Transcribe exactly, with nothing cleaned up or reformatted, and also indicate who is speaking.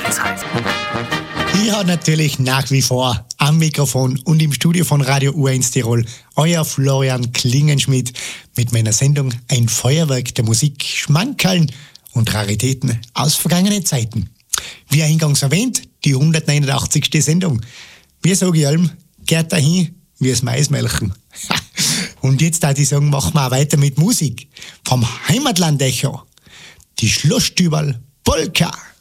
Speaker 1: Ich habe natürlich nach wie vor am Mikrofon und im Studio von Radio U eins Tirol euer Florian Klingenschmidt mit meiner Sendung Ein Feuerwerk der Musik, Schmankerln und Raritäten aus vergangenen Zeiten. Wie eingangs erwähnt, die hundertneunundachtzigste Sendung. Wir sagen allem, geht dahin wie das Maismelken. Und jetzt da ich sagen, machen wir auch weiter mit Musik. Vom Heimatland Echo. Die Schlossstüberl Polka.